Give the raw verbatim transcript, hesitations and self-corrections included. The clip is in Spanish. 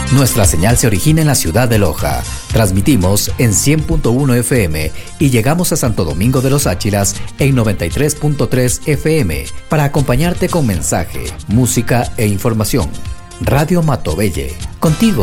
Nuestra señal se origina en la ciudad de Loja. Transmitimos en cien punto uno F M y llegamos a Santo Domingo de los Áchilas en noventa y tres punto tres F M para acompañarte con mensaje, música e información. Radio Matobelle, contigo